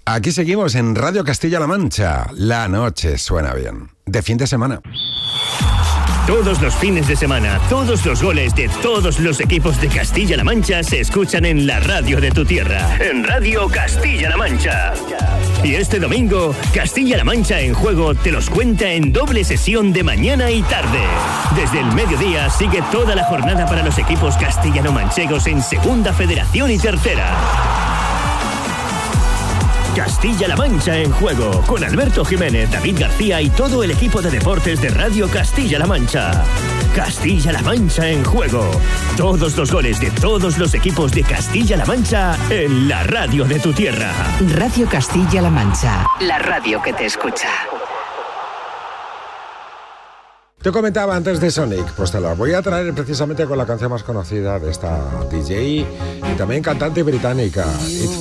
Aquí seguimos en Radio Castilla-La Mancha. La noche suena bien. De fin de semana. Todos los fines de semana, todos los goles de todos los equipos de Castilla-La Mancha se escuchan en la radio de tu tierra, en Radio Castilla-La Mancha. Y este domingo, Castilla-La Mancha en Juego te los cuenta en doble sesión de mañana y tarde. Desde el mediodía sigue toda la jornada para los equipos castellano-manchegos en Segunda Federación y Tercera. Castilla-La Mancha en Juego, con Alberto Jiménez, David García y todo el equipo de deportes de Radio Castilla-La Mancha. Castilla-La Mancha en Juego. Todos los goles de todos los equipos de Castilla-La Mancha en la radio de tu tierra. Radio Castilla-La Mancha, la radio que te escucha. Te comentaba antes de Sonic, pues te la voy a traer precisamente con la canción más conocida de esta DJ y también cantante británica, It's